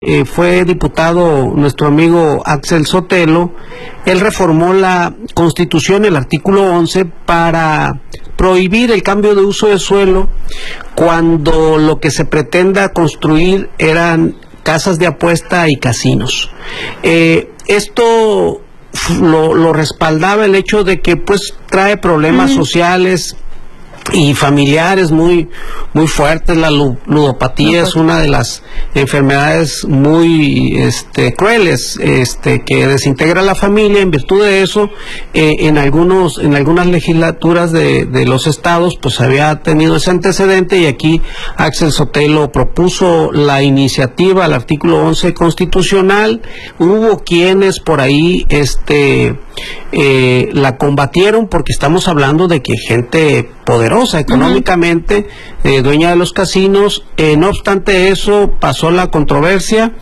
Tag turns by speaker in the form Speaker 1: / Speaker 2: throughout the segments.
Speaker 1: fue diputado nuestro amigo Axel Sotelo. Él reformó la Constitución, el artículo 11, para prohibir el cambio de uso de suelo cuando lo que se pretenda construir eran casas de apuesta y casinos. Esto lo respaldaba el hecho de que pues trae problemas sociales y familiares muy fuertes. La ludopatía es una de las enfermedades muy crueles que desintegra a la familia. En virtud de eso, en algunas legislaturas de los estados pues había tenido ese antecedente, y aquí Axel Sotelo propuso la iniciativa al artículo 11 constitucional. Hubo quienes por ahí la combatieron, porque estamos hablando de que gente poderosa económicamente, dueña de los casinos. No obstante eso, pasó la controversia,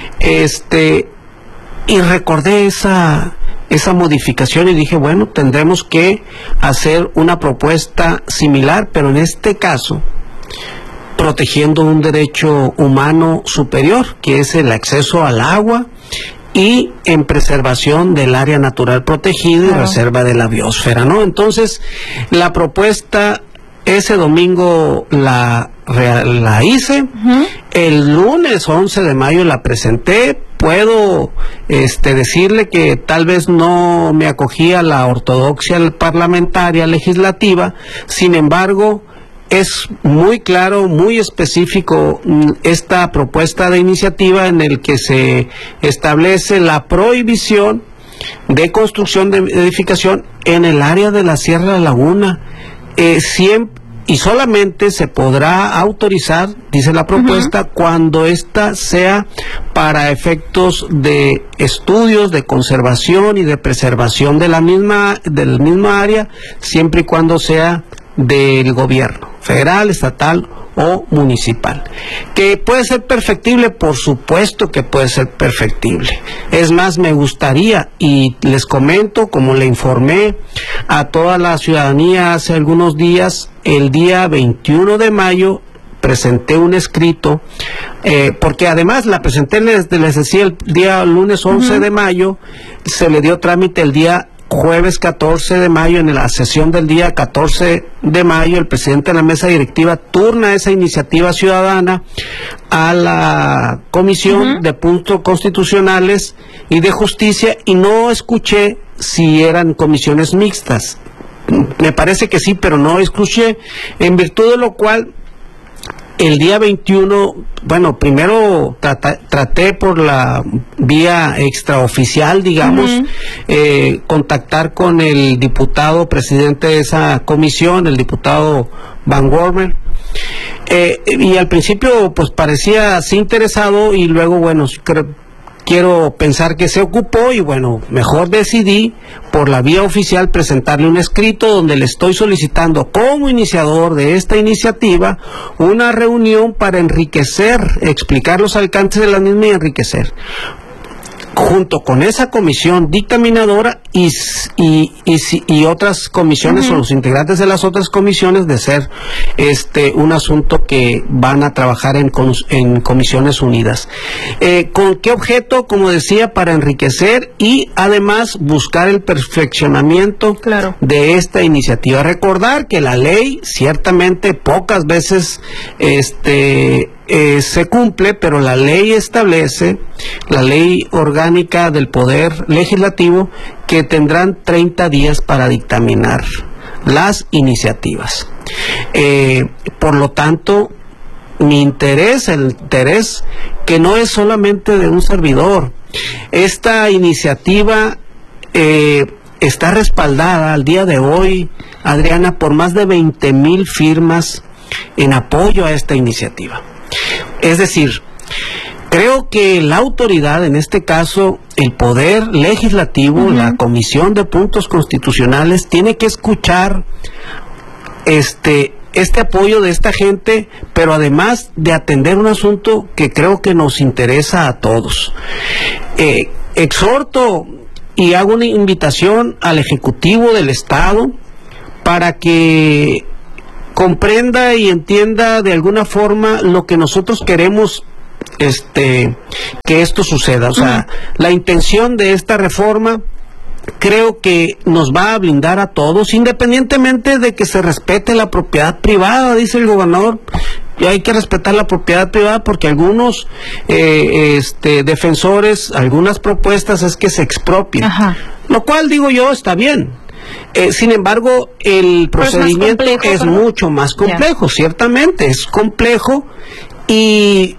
Speaker 1: y recordé esa modificación y dije, bueno, tendremos que hacer una propuesta similar, pero en este caso protegiendo un derecho humano superior, que es el acceso al agua, y en preservación del área natural protegida y reserva de la biosfera, ¿no? Entonces, la propuesta ese domingo la hice, el lunes 11 de mayo la presenté. Puedo decirle que tal vez no me acogí a la ortodoxia parlamentaria legislativa, sin embargo, es muy claro, muy específico esta propuesta de iniciativa, en el que se establece la prohibición de construcción de edificación en el área de la Sierra Laguna. Y solamente se podrá autorizar, dice la propuesta, cuando ésta sea para efectos de estudios, de conservación y de preservación de la misma área, siempre y cuando sea del gobierno federal, estatal o municipal. ¿Que puede ser perfectible? Por supuesto que puede ser perfectible. Es más, me gustaría, y les comento, como le informé a toda la ciudadanía hace algunos días, el día 21 de mayo presenté un escrito, porque además la presenté, les decía, el día lunes 11 de mayo, se le dio trámite el día jueves 14 de mayo. En la sesión del día 14 de mayo, el presidente de la mesa directiva turna esa iniciativa ciudadana a la Comisión de Puntos Constitucionales y de Justicia, y no escuché si eran comisiones mixtas. Me parece que sí, pero no escuché, en virtud de lo cual el día 21, bueno, primero traté por la vía extraoficial, digamos, contactar con el diputado presidente de esa comisión, el diputado Van Wormer, y al principio pues parecía así interesado, y luego, bueno, quiero pensar que se ocupó, y bueno, mejor decidí por la vía oficial presentarle un escrito donde le estoy solicitando, como iniciador de esta iniciativa, una reunión para explicar los alcances de la misma y enriquecer, junto con esa comisión dictaminadora y otras comisiones, o los integrantes de las otras comisiones, de ser un asunto que van a trabajar en comisiones unidas. ¿Con qué objeto? Como decía, para enriquecer y además buscar el perfeccionamiento de esta iniciativa. Recordar que la ley ciertamente pocas veces se cumple, pero la ley establece, la ley orgánica del Poder Legislativo, que tendrán 30 días para dictaminar las iniciativas. Por lo tanto, el interés que no es solamente de un servidor. Esta iniciativa está respaldada al día de hoy, Adriana, por más de 20,000 firmas en apoyo a esta iniciativa. Es decir, creo que la autoridad, en este caso el Poder Legislativo, la Comisión de Puntos Constitucionales, tiene que escuchar este apoyo de esta gente, pero además de atender un asunto que creo que nos interesa a todos. Exhorto y hago una invitación al Ejecutivo del Estado para que comprenda y entienda de alguna forma lo que nosotros queremos que esto suceda. O sea, la intención de esta reforma creo que nos va a blindar a todos, independientemente de que se respete la propiedad privada, dice el gobernador. Y hay que respetar la propiedad privada porque algunos defensores, algunas propuestas es que se expropien. Ajá. Lo cual, digo yo, está bien. Sin embargo, el procedimiento es mucho más complejo, ciertamente, es complejo y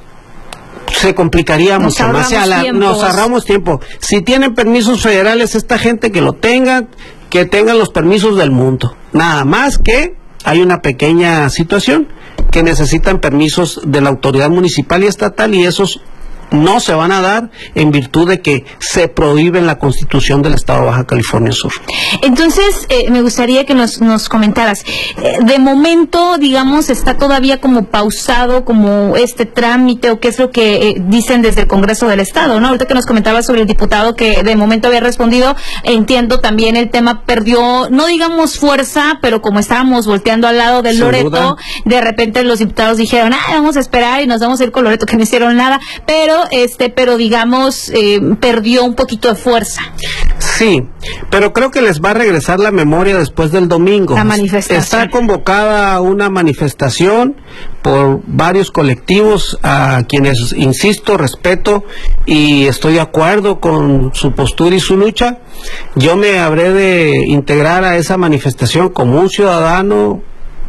Speaker 1: se complicaría mucho más. Nos ahorramos tiempo. Si tienen permisos federales, esta gente que tengan los permisos del mundo. Nada más que hay una pequeña situación, que necesitan permisos de la autoridad municipal y estatal, y esos no se van a dar en virtud de que se prohíbe en la Constitución del Estado de Baja California Sur.
Speaker 2: Entonces, me gustaría que nos comentaras, de momento, digamos, está todavía como pausado como este trámite, o qué es lo que dicen desde el Congreso del Estado, ¿no? Ahorita que nos comentabas sobre el diputado que de momento había respondido, entiendo también el tema perdió, no digamos fuerza, pero como estábamos volteando al lado del Loreto, de repente los diputados dijeron, vamos a esperar y nos vamos a ir con Loreto, que no hicieron nada, pero digamos, perdió un poquito de fuerza.
Speaker 1: Sí, pero creo que les va a regresar la memoria después del domingo.
Speaker 2: La manifestación.
Speaker 1: Está convocada una manifestación por varios colectivos a quienes, insisto, respeto y estoy de acuerdo con su postura y su lucha. Yo me habré de integrar a esa manifestación como un ciudadano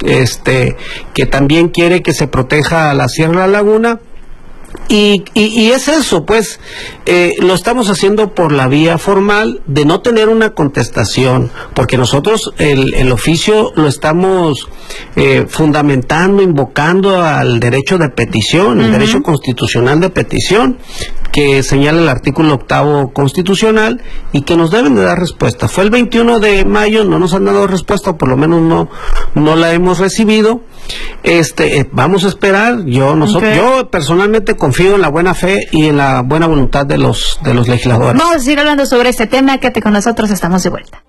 Speaker 1: que también quiere que se proteja la Sierra de la Laguna. Y es eso, pues, lo estamos haciendo por la vía formal de no tener una contestación, porque nosotros el oficio lo estamos fundamentando, invocando al derecho de petición, el derecho constitucional de petición, que señala el artículo 8º constitucional y que nos deben de dar respuesta. Fue el 21 de mayo, no nos han dado respuesta, o por lo menos no la hemos recibido. Vamos a esperar. Yo personalmente confío en la buena fe y en la buena voluntad de los legisladores.
Speaker 2: Vamos a seguir hablando sobre este tema. Quédate con nosotros, estamos de vuelta.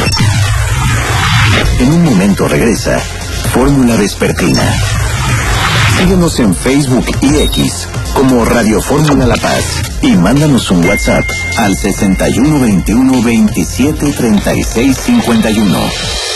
Speaker 3: En un momento regresa Fórmula Vespertina. Síguenos en Facebook y X como Radio Fórmula La Paz y mándanos un WhatsApp al 6121 27 36 51.